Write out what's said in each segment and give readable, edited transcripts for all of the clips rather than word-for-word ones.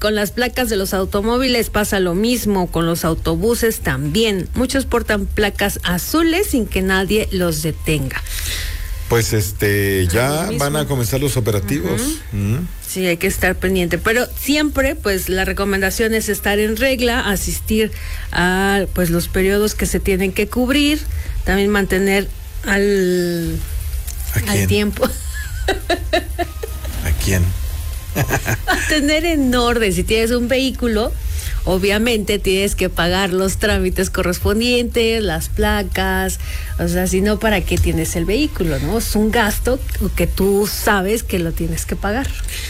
con las placas de los automóviles pasa lo mismo, con los autobuses también. Muchos portan placas azules sin que nadie los detenga. Pues ya van a comenzar los operativos. Sí, hay que estar pendiente, pero siempre pues la recomendación es estar en regla, asistir a pues los periodos que se tienen que cubrir, también mantener al tiempo. ¿A quién? Mantener en orden. Si tienes un vehículo, obviamente tienes que pagar los trámites correspondientes, las placas, o sea, si no, ¿para qué tienes el vehículo, no? Es un gasto que tú sabes que lo tienes que pagar.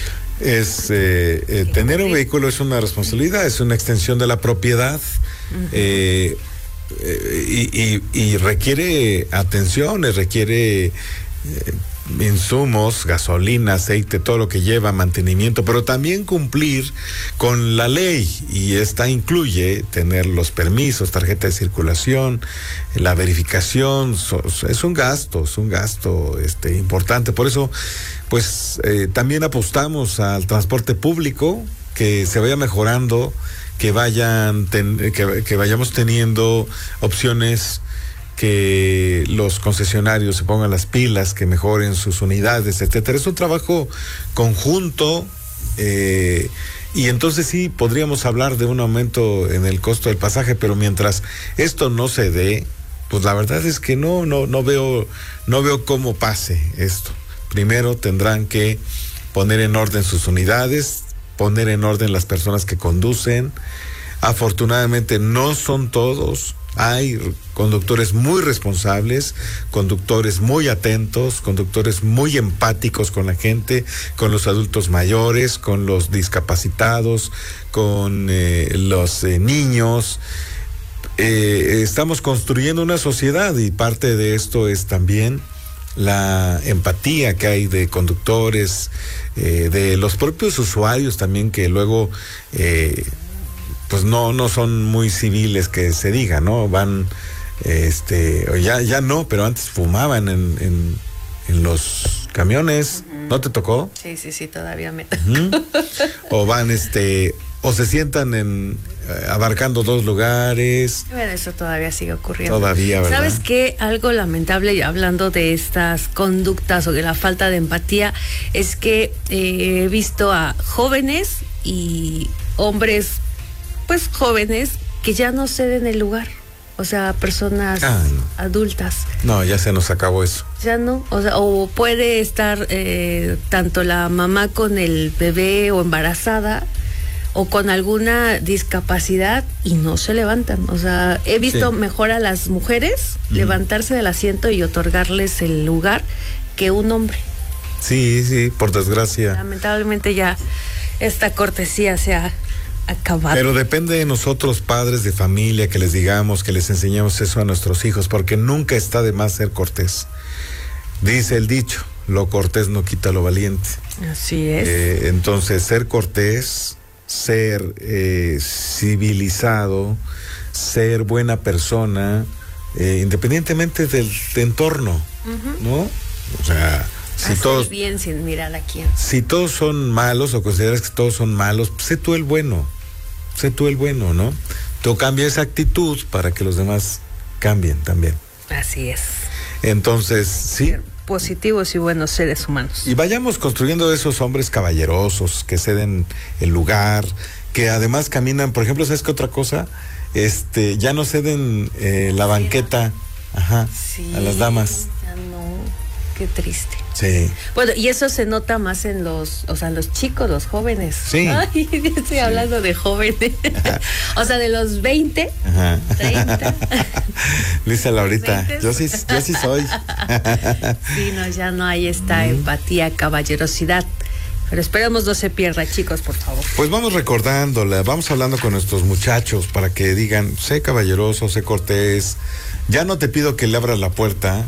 Tener un vehículo es una responsabilidad, es una extensión de la propiedad. Y requiere atenciones, requiere insumos, gasolina, aceite, todo lo que lleva mantenimiento, pero también cumplir con la ley, y esta incluye tener los permisos, tarjeta de circulación, la verificación. Es un gasto importante. Por eso pues también apostamos al transporte público, que se vaya mejorando, que vayamos teniendo opciones, que los concesionarios se pongan las pilas, que mejoren sus unidades, etcétera. Es un trabajo conjunto, y entonces sí podríamos hablar de un aumento en el costo del pasaje, pero mientras esto no se dé, pues la verdad es que no veo cómo pase esto. Primero tendrán que poner en orden sus unidades, poner en orden las personas que conducen. Afortunadamente no son todos. Hay conductores muy responsables, conductores muy atentos, conductores muy empáticos con la gente, con los adultos mayores, con los discapacitados, con los niños. Estamos construyendo una sociedad, y parte de esto es también la empatía que hay de conductores, de los propios usuarios también, que luego pues no son muy civiles, que se diga, ¿no? Van, ya no, pero antes fumaban en los camiones. ¿No te tocó? Sí, todavía me tocó. O van, o se sientan abarcando dos lugares. Bueno, eso todavía sigue ocurriendo. Todavía, ¿verdad? ¿Sabes qué? Algo lamentable, y hablando de estas conductas o de la falta de empatía, es que he visto a jóvenes y hombres, pues jóvenes, que ya no ceden el lugar. O sea, personas adultas. No, ya se nos acabó eso. Ya no, o sea, o puede estar tanto la mamá con el bebé o embarazada, o con alguna discapacidad, y no se levantan. O sea, he visto mejor a las mujeres levantarse del asiento y otorgarles el lugar que un hombre. Sí, por desgracia. Lamentablemente ya esta cortesía se ha acabado. Pero depende de nosotros, padres de familia, que les digamos, que les enseñemos eso a nuestros hijos, porque nunca está de más ser cortés. Dice el dicho, lo cortés no quita lo valiente. Así es. Entonces, ser cortés, ser civilizado, ser buena persona, independientemente del entorno, ¿no? O sea, si todos bien sin mirar a quién. Si todos son malos, o consideras que todos son malos, pues sé tú el bueno, ¿no? Tú cambia esa actitud para que los demás cambien también. Así es. Entonces, sí. Positivos y buenos seres humanos. Y vayamos construyendo esos hombres caballerosos que ceden el lugar, que además caminan. Por ejemplo, ¿sabes qué otra cosa? Ya no ceden la banqueta a las damas. Ya no, qué triste. Sí. Bueno, y eso se nota más en los chicos, los jóvenes. Sí. Ay, estoy hablando de jóvenes. O sea, de los 20, 30. Lisa Laurita, yo sí soy. Sí, no, ya no hay esta empatía, caballerosidad. Pero esperamos no se pierda, chicos, por favor. Pues vamos recordándola, vamos hablando con nuestros muchachos para que digan, sé caballeroso, sé cortés. Ya no te pido que le abras la puerta.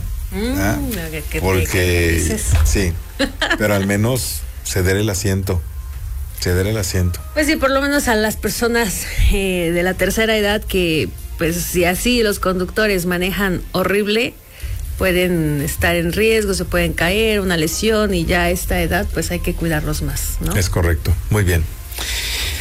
Porque sí, pero al menos ceder el asiento. Pues sí, por lo menos a las personas de la tercera edad, que pues si así los conductores manejan horrible, pueden estar en riesgo, se pueden caer, una lesión, y ya a esta edad pues hay que cuidarlos más, ¿no? Es correcto, muy bien.